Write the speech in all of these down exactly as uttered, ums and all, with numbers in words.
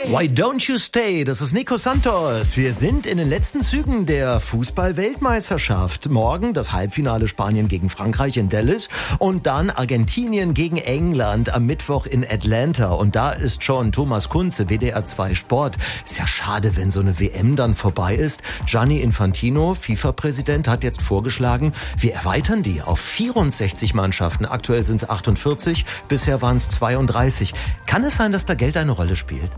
Why don't you stay? Das ist Nico Santos. Wir sind in den letzten Zügen der Fußball-Weltmeisterschaft. Morgen das Halbfinale Spanien gegen Frankreich in Dallas und dann Argentinien gegen England am Mittwoch in Atlanta. Und da ist schon Thomas Kunze, W D R zwei Sport. Ist ja schade, wenn so eine W M dann vorbei ist. Gianni Infantino, FIFA-Präsident, hat jetzt vorgeschlagen, wir erweitern die auf vierundsechzig Mannschaften. Aktuell sind es achtundvierzig, bisher waren es zweiunddreißig. Kann es sein, dass da Geld eine Rolle spielt?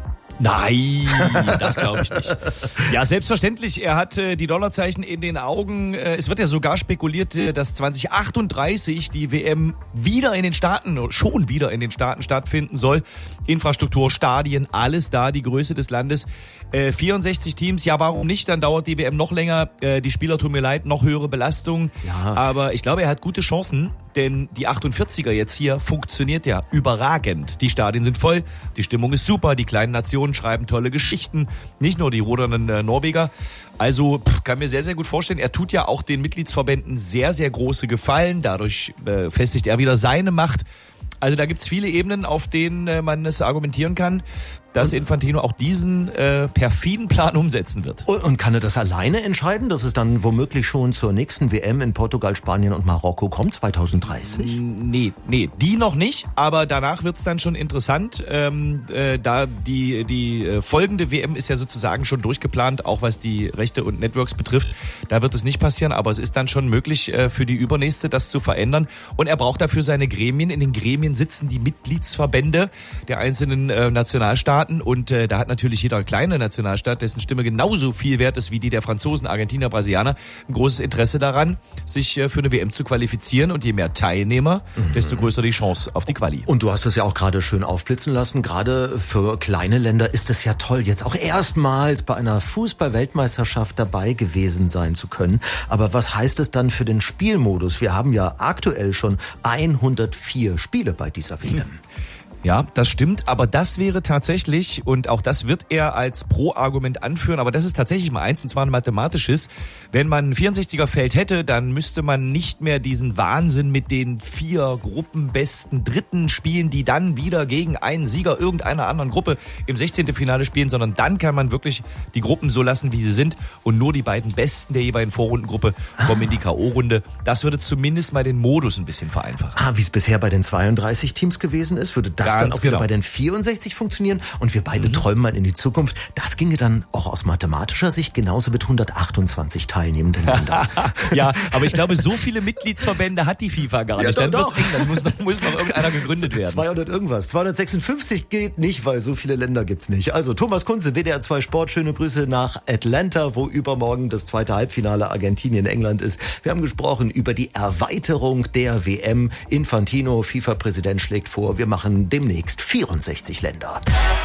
Nein, das glaube ich nicht. Ja, selbstverständlich. Er hat äh, die Dollarzeichen in den Augen. Äh, es wird ja sogar spekuliert, äh, dass zwanzig achtunddreißig die W M wieder in den Staaten, schon wieder in den Staaten stattfinden soll. Infrastruktur, Stadien, alles da, die Größe des Landes. Äh, vierundsechzig Teams, ja, warum nicht? Dann dauert die W M noch länger. Äh, die Spieler tun mir leid, noch höhere Belastung. Ja. Aber ich glaube, er hat gute Chancen, denn die achtundvierziger jetzt hier funktioniert ja überragend. Die Stadien sind voll, die Stimmung ist super, die kleinen Nationen schreiben tolle Geschichten, nicht nur die rudernden äh, Norweger. Also pff, kann mir sehr, sehr gut vorstellen, er tut ja auch den Mitgliedsverbänden sehr, sehr große Gefallen. Dadurch äh, festigt er wieder seine Macht. Also da gibt's viele Ebenen, auf denen äh, man es argumentieren kann, dass Infantino auch diesen äh, perfiden Plan umsetzen wird. Und, und kann er das alleine entscheiden, dass es dann womöglich schon zur nächsten W M in Portugal, Spanien und Marokko kommt, zweitausenddreißig? Nee, nee, die noch nicht, aber danach wird's dann schon interessant. Ähm, äh, da die die äh, folgende W M ist ja sozusagen schon durchgeplant, auch was die Rechte und Networks betrifft. Da wird es nicht passieren, aber es ist dann schon möglich äh, für die übernächste das zu verändern. Und er braucht dafür seine Gremien. In den Gremien sitzen die Mitgliedsverbände der einzelnen äh, Nationalstaaten. Und äh, da hat natürlich jeder kleine Nationalstaat, dessen Stimme genauso viel wert ist wie die der Franzosen, Argentinier, Brasilianer, ein großes Interesse daran, sich äh, für eine W M zu qualifizieren. Und je mehr Teilnehmer, mhm. desto größer die Chance auf die Quali. Und du hast es ja auch gerade schön aufblitzen lassen. Gerade für kleine Länder ist es ja toll, jetzt auch erstmals bei einer Fußball-Weltmeisterschaft dabei gewesen sein zu können. Aber was heißt es dann für den Spielmodus? Wir haben ja aktuell schon hundertvier Spiele bei dieser W M. Hm. Ja, das stimmt, aber das wäre tatsächlich, und auch das wird er als Pro-Argument anführen, aber das ist tatsächlich mal eins, und zwar ein mathematisches. Wenn man ein vierundsechziger-Feld hätte, dann müsste man nicht mehr diesen Wahnsinn mit den vier gruppenbesten Dritten spielen, die dann wieder gegen einen Sieger irgendeiner anderen Gruppe im sechzehnten Finale spielen, sondern dann kann man wirklich die Gruppen so lassen, wie sie sind, und nur die beiden Besten der jeweiligen Vorrundengruppe kommen in die K O-Runde. Das würde zumindest mal den Modus ein bisschen vereinfachen. Ah, wie es bisher bei den zweiunddreißig Teams gewesen ist, würde das Ganz dann auch wieder genau. bei den vierundsechzig funktionieren, und wir beide mhm. träumen mal in die Zukunft. Das ginge dann auch aus mathematischer Sicht genauso mit hundertachtundzwanzig teilnehmenden Ländern. Ja, aber ich glaube, so viele Mitgliedsverbände hat die FIFA gar nicht. Ja, dann doch, wird's eng, dann muss noch, muss noch irgendeiner gegründet werden. zweihundert irgendwas. zweihundertsechsundfünfzig geht nicht, weil so viele Länder gibt's nicht. Also Thomas Kunze, W D R zwei Sport, schöne Grüße nach Atlanta, wo übermorgen das zweite Halbfinale Argentinien-England ist. Wir haben gesprochen über die Erweiterung der W M. Infantino, FIFA-Präsident, schlägt vor, wir machen demnächst vierundsechzig Länder.